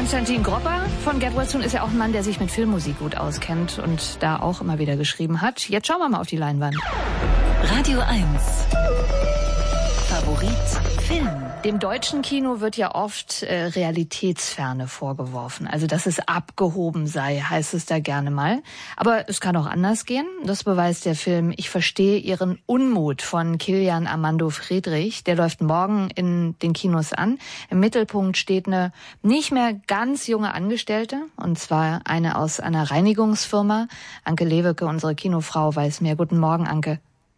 Konstantin Gropper von Get Well Soon ist ja auch ein Mann, der sich mit Filmmusik gut auskennt und da auch immer wieder geschrieben hat. Jetzt schauen wir mal auf die Leinwand. Radio 1. Favorit Film. Dem deutschen Kino wird ja oft Realitätsferne vorgeworfen. Also, dass es abgehoben sei, heißt es da gerne mal. Aber es kann auch anders gehen. Das beweist der Film Ich verstehe Ihren Unmut von Kilian Armando Friedrich. Der läuft morgen in den Kinos an. Im Mittelpunkt steht eine nicht mehr ganz junge Angestellte. Und zwar eine aus einer Reinigungsfirma. Anke Lewicke, unsere Kinofrau, weiß mehr. Guten Morgen, Anke.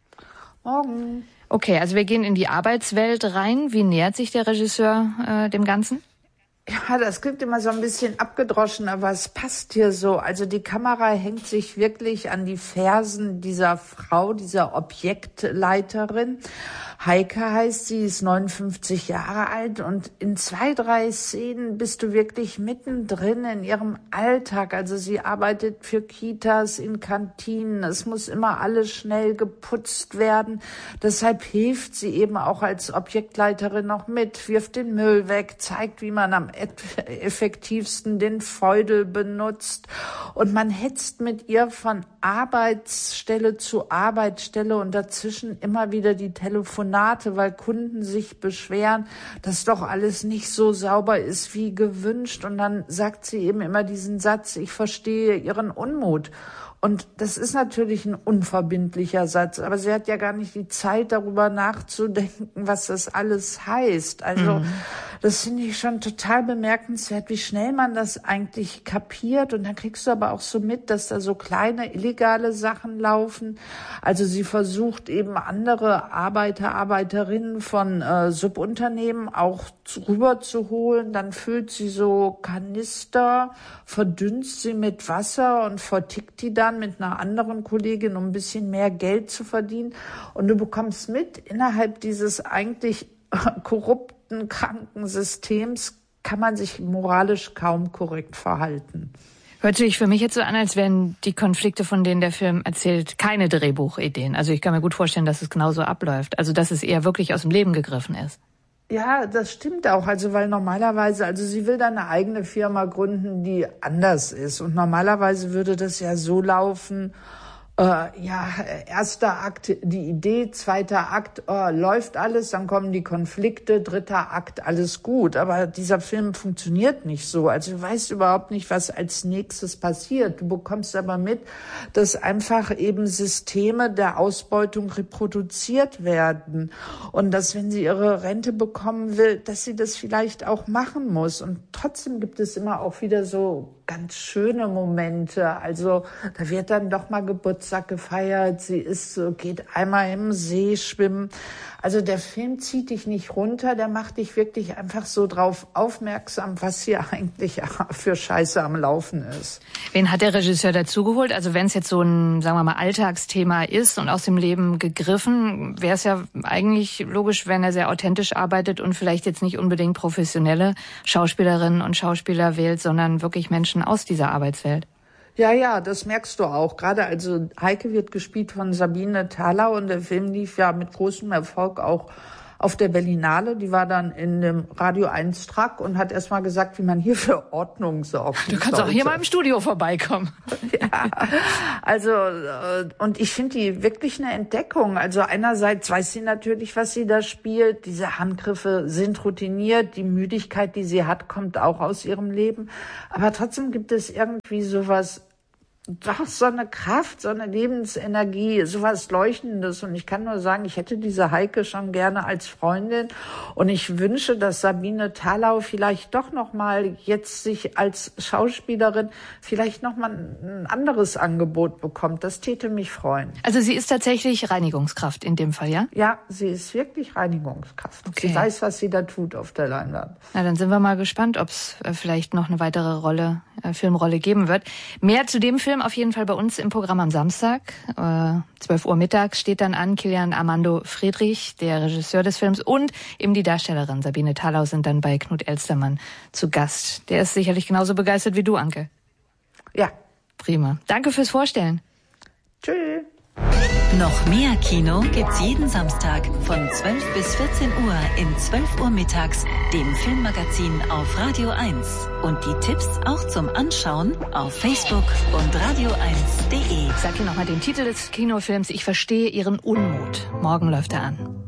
Morgen. Okay, also wir gehen in die Arbeitswelt rein. Wie nähert sich der Regisseur dem Ganzen? Ja, das klingt immer so ein bisschen abgedroschen, aber es passt hier so. Also die Kamera hängt sich wirklich an die Fersen dieser Frau, dieser Objektleiterin. Heike heißt sie, ist 59 Jahre alt und in 2, 3 Szenen bist du wirklich mittendrin in ihrem Alltag. Also sie arbeitet für Kitas, in Kantinen. Es muss immer alles schnell geputzt werden. Deshalb hilft sie eben auch als Objektleiterin noch mit, wirft den Müll weg, zeigt, wie man am effektivsten den Feudel benutzt. Und man hetzt mit ihr von Arbeitsstelle zu Arbeitsstelle und dazwischen immer wieder die Telefonate, weil Kunden sich beschweren, dass doch alles nicht so sauber ist wie gewünscht. Und dann sagt sie eben immer diesen Satz, ich verstehe Ihren Unmut. Und das ist natürlich ein unverbindlicher Satz, aber sie hat ja gar nicht die Zeit, darüber nachzudenken, was das alles heißt. Also das finde ich schon total bemerkenswert, wie schnell man das eigentlich kapiert. Und dann kriegst du aber auch so mit, dass da so kleine illegale Sachen laufen. Also sie versucht eben andere Arbeiter, Arbeiterinnen von Subunternehmen auch rüberzuholen. Dann füllt sie so Kanister, verdünnt sie mit Wasser und vertickt die dann mit einer anderen Kollegin, um ein bisschen mehr Geld zu verdienen. Und du bekommst mit, innerhalb dieses eigentlich korrupten, kranken Systems kann man sich moralisch kaum korrekt verhalten. Hört sich für mich jetzt so an, als wären die Konflikte, von denen der Film erzählt, keine Drehbuchideen. Also ich kann mir gut vorstellen, dass es genauso abläuft. Also dass es eher wirklich aus dem Leben gegriffen ist. Ja, das stimmt auch. Also weil normalerweise, also sie will dann eine eigene Firma gründen, die anders ist. Und normalerweise würde das ja so laufen, erster Akt die Idee, zweiter Akt läuft alles, dann kommen die Konflikte, dritter Akt alles gut. Aber dieser Film funktioniert nicht so. Also du weißt überhaupt nicht, was als nächstes passiert. Du bekommst aber mit, dass einfach eben Systeme der Ausbeutung reproduziert werden und dass, wenn sie ihre Rente bekommen will, dass sie das vielleicht auch machen muss. Und trotzdem gibt es immer auch wieder so ganz schöne Momente. Also da wird dann doch mal Geburtstag gefeiert. Sie geht einmal im See schwimmen. Also der Film zieht dich nicht runter, der macht dich wirklich einfach so drauf aufmerksam, was hier eigentlich für Scheiße am Laufen ist. Wen hat der Regisseur dazugeholt? Also wenn es jetzt so ein, sagen wir mal, Alltagsthema ist und aus dem Leben gegriffen, wäre es ja eigentlich logisch, wenn er sehr authentisch arbeitet und vielleicht jetzt nicht unbedingt professionelle Schauspielerinnen und Schauspieler wählt, sondern wirklich Menschen aus dieser Arbeitswelt. Ja, das merkst du auch. Gerade also Heike wird gespielt von Sabine Thalau und der Film lief ja mit großem Erfolg auch auf der Berlinale. Die war dann in dem Radio 1 Track und hat erst mal gesagt, wie man hier für Ordnung sorgt. Du kannst auch hier mal im Studio vorbeikommen. Ja, also und ich finde die wirklich eine Entdeckung. Also einerseits weiß sie natürlich, was sie da spielt. Diese Handgriffe sind routiniert. Die Müdigkeit, die sie hat, kommt auch aus ihrem Leben. Aber trotzdem gibt es irgendwie sowas, doch so eine Kraft, so eine Lebensenergie, sowas Leuchtendes. Und ich kann nur sagen, ich hätte diese Heike schon gerne als Freundin. Und ich wünsche, dass Sabine Thalau vielleicht doch noch mal jetzt sich als Schauspielerin vielleicht noch mal ein anderes Angebot bekommt. Das täte mich freuen. Also sie ist tatsächlich Reinigungskraft in dem Fall, ja? Ja, sie ist wirklich Reinigungskraft. Okay. Sie weiß, was sie da tut auf der Leinwand. Na, dann sind wir mal gespannt, ob es vielleicht noch eine weitere Filmrolle geben wird. Mehr zu dem Film auf jeden Fall bei uns im Programm am Samstag. 12 Uhr mittags steht dann an. Kilian Armando Friedrich, der Regisseur des Films, und eben die Darstellerin Sabine Thalau sind dann bei Knut Elstermann zu Gast. Der ist sicherlich genauso begeistert wie du, Anke. Ja. Prima. Danke fürs Vorstellen. Tschüss. Noch mehr Kino gibt's jeden Samstag von 12 bis 14 Uhr in 12 Uhr mittags, dem Filmmagazin auf Radio 1. Und die Tipps auch zum Anschauen auf Facebook und radio1.de. Ich sage Ihnen nochmal den Titel des Kinofilms. Ich verstehe Ihren Unmut. Morgen läuft er an.